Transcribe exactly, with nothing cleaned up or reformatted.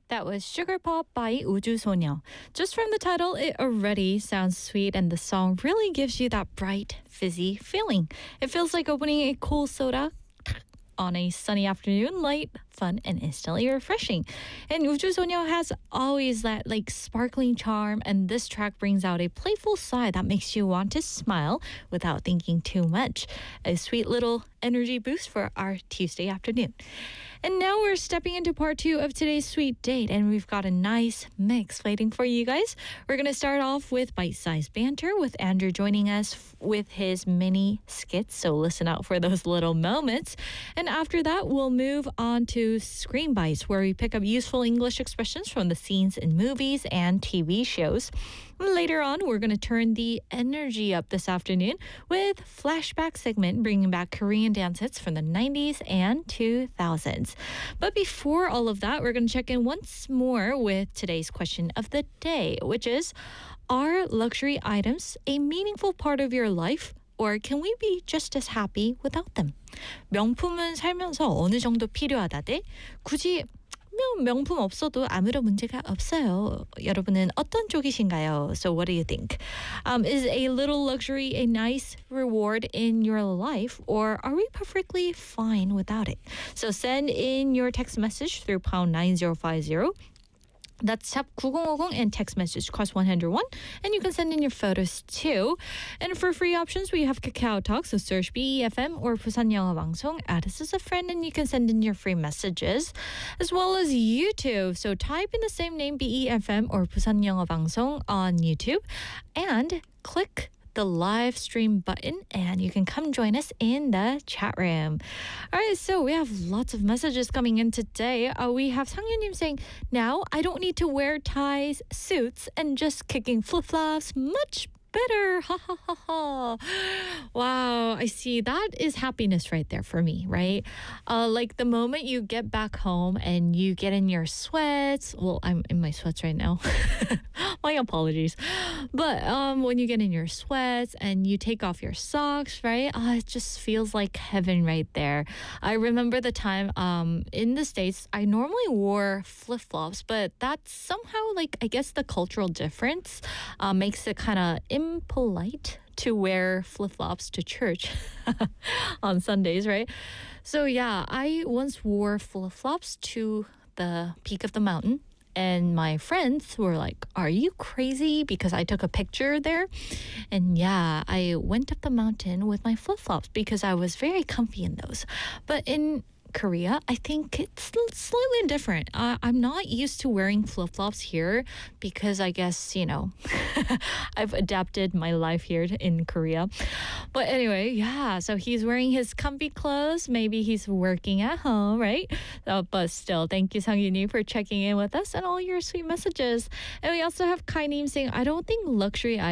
That was Sugar Pop by 우주소녀. Just from the title, it already sounds sweet, and the song really gives you that bright, fizzy feeling. It feels like opening a cool soda on a sunny afternoon, light, fun, and instantly refreshing. And 우주소녀 has always that like sparkling charm, and this track brings out a playful side that makes you want to smile without thinking too much. A sweet little energy boost for our Tuesday afternoon. And now we're stepping into part two of today's sweet date, and we've got a nice mix waiting for you guys. We're going to start off with bite-sized banter with Andrew joining us f- with his mini skits, so listen out for those little moments. And after that, we'll move on to Screen Bites, where we pick up useful English expressions from the scenes in movies and T V shows. Later on, we're going to turn the energy up this afternoon with Flashback segment, bringing back Korean dance hits from the nineties and two thousands. But before all of that, we're going to check in once more with today's question of the day, which is, are luxury items a meaningful part of your life? Or can we be just as happy without them? 명품은 살면서 어느 정도 필요하다 대 굳이 명품 없어도 아무런 문제가 없어요. 여러분은 어떤 쪽이신가요? So what do you think? Um, is a little luxury a nice reward in your life, or are we perfectly fine without it? So send in your text message through pound nine zero five zero. That's 샵 구공오공 and text message cost one hundred one. And you can send in your photos too. And for free options, we have Kakao Talk. So search B E F M or Busan 영어 방송. Add us as a friend and you can send in your free messages. As well as YouTube. So type in the same name, B E F M or Busan 영어 방송 on YouTube. And click the live stream button and you can come join us in the chat room. All right, so we have lots of messages coming in today. Uh, we have Sang-Yunim saying, now I don't need to wear ties, suits, and just kicking flip-flops. Much better. Ha ha ha ha. Wow, I see. That is happiness right there for me, right? Uh, like the moment you get back home and you get in your sweats. Well, I'm in my sweats right now. My apologies. But um, when you get in your sweats and you take off your socks, right? Uh, it just feels like heaven right there. I remember the time um, in the States, I normally wore flip-flops, but that's somehow like, I guess the cultural difference uh, makes it kind of impolite to wear flip-flops to church on Sundays, right? So yeah, I once wore flip-flops to the peak of the mountain. And my friends were like, are you crazy? Because I took a picture there. And yeah, I went up the mountain with my flip-flops because I was very comfy in those. But in Korea, I think it's slightly different. Uh, I'm not used to wearing flip-flops here because I guess, you know, I've adapted my life here in Korea. But anyway, yeah, so he's wearing his comfy clothes. Maybe he's working at home, right? Uh, but still, thank you, Sang-Yuni, for checking in with us and all your sweet messages. And we also have Kai Neem saying, I don't think luxury